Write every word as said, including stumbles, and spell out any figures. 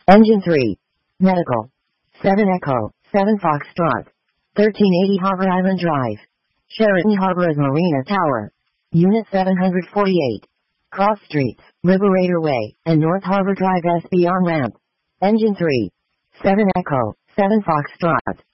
Engine three. Medical. seven Echo, seven Foxtrot. thirteen eighty Harbor Island Drive. Sheraton Harbour's Marina Tower. Unit seven forty-eight. Cross Streets, Liberator Way, and North Harbor Drive S B on ramp. Engine three. seven Echo, seven Foxtrot.